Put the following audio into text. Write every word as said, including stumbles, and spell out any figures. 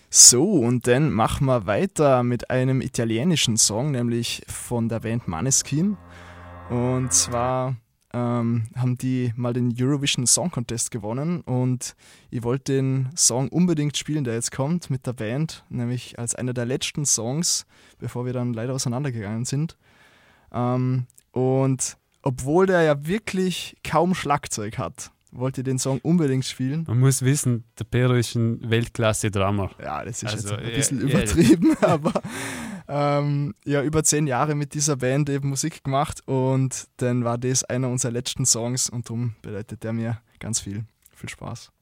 So, und dann machen wir weiter mit einem italienischen Song, nämlich von der Band Maneskin. Und zwar ähm, haben die mal den Eurovision Song Contest gewonnen und ich wollte den Song unbedingt spielen, der jetzt kommt mit der Band, nämlich als einer der letzten Songs, bevor wir dann leider auseinandergegangen sind. Ähm, und obwohl der ja wirklich kaum Schlagzeug hat, wollte ich den Song unbedingt spielen. Man muss wissen, der Pero ist ein Weltklasse-Drummer. Ja, das ist Also, jetzt ein bisschen ja, übertrieben, aber ähm, ja, über zehn Jahre mit dieser Band eben Musik gemacht und dann war das einer unserer letzten Songs und darum bedeutet der mir ganz viel. Viel Spaß.